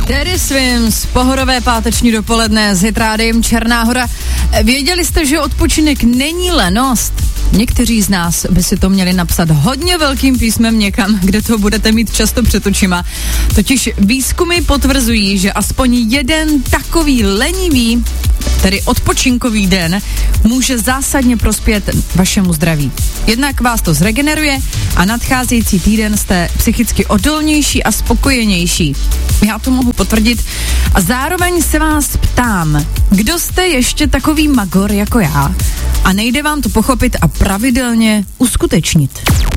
Teddy Swims, pohodové páteční dopoledne s Hit Rádiem Černá Hora. Věděli jste, že odpočinek není lenost? Někteří z nás by si to měli napsat hodně velkým písmem někam, kde to budete mít často před očima. Totiž výzkumy potvrzují, že aspoň jeden takový lenivý, tedy odpočinkový den, může zásadně prospět vašemu zdraví. Jednak vás to zregeneruje a nadcházející týden jste psychicky odolnější a spokojenější. Já to mohu potvrdit a zároveň se vás ptám, kdo jste ještě takový magor jako já a nejde vám to pochopit a pravidelně uskutečnit.